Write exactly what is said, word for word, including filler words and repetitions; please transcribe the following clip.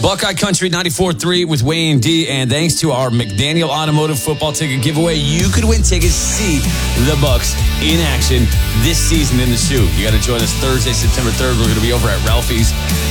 Buckeye Country ninety-four three with Wayne D. And thanks to our McDaniel Automotive football ticket giveaway, you could win tickets to see the Bucks in action this season in the Shoe. You got to join us Thursday, September third. We're going to be over at Ralphie's